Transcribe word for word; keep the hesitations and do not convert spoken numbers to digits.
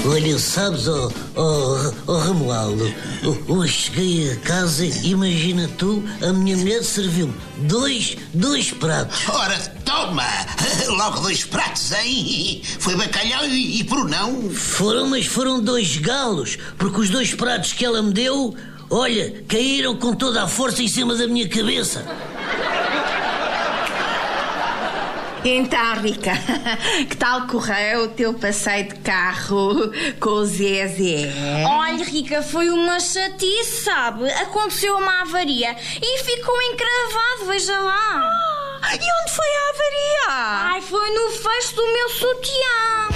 Olha, sabes, ó oh, oh, oh, Romualdo, hoje cheguei a casa, imagina tu, a minha mulher serviu-me dois, dois pratos. Ora, toma! Logo dois pratos, hein? Foi bacalhau e, e por não? Foram, mas foram dois galos, porque os dois pratos que ela me deu, olha, caíram com toda a força em cima da minha cabeça. Então, Rica, que tal correu o teu passeio de carro com o Zezé? Olha, Rica, foi uma chatice, sabe? Aconteceu uma avaria e ficou encravado, veja lá. Ah, e onde foi a avaria? Ai, foi no fecho do meu sutiã.